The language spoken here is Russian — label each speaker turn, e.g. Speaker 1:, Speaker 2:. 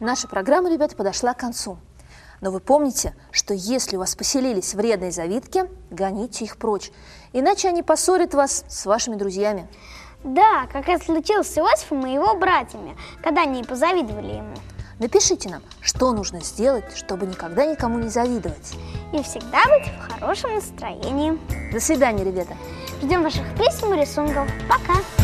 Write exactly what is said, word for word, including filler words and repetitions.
Speaker 1: Наша программа, ребята, подошла к концу. Но вы помните, что если у вас поселились вредные завидки, гоните их прочь, иначе они поссорят вас с вашими друзьями.
Speaker 2: Да, как это случилось с Иосифом и его братьями, когда они позавидовали ему.
Speaker 1: Напишите нам, что нужно сделать, чтобы никогда никому не завидовать.
Speaker 2: И всегда быть в хорошем настроении.
Speaker 1: До свидания, ребята.
Speaker 2: Ждем ваших писем и рисунков. Пока!